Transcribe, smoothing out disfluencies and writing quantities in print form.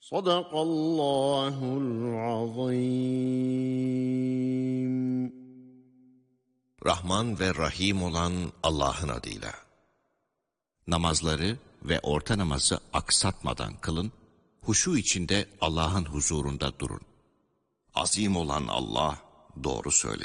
Sadakallahul azim. Rahman ve Rahim olan Allah'ın adıyla. Namazları ve orta namazı aksatmadan kılın, huşu içinde Allah'ın huzurunda durun. Azim olan Allah doğru söyledi.